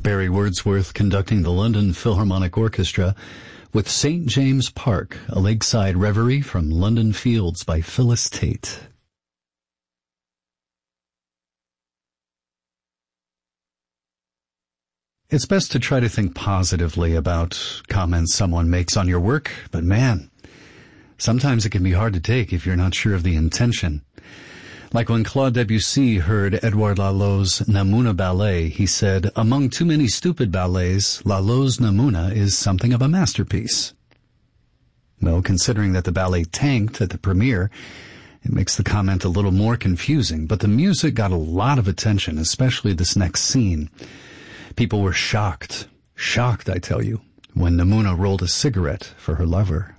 Barry Wordsworth conducting the London Philharmonic Orchestra with St. James Park, a lakeside reverie from London Fields by Phyllis Tate. It's best to try to think positively about comments someone makes on your work, but man, sometimes it can be hard to take if you're not sure of the intention. Like when Claude Debussy heard Edouard Lalot's Namouna ballet, he said, "Among too many stupid ballets, Lalot's Namouna is something of a masterpiece." Well, considering that the ballet tanked at the premiere, it makes the comment a little more confusing, but the music got a lot of attention, especially this next scene. People were shocked, I tell you, when Namouna rolled a cigarette for her lover.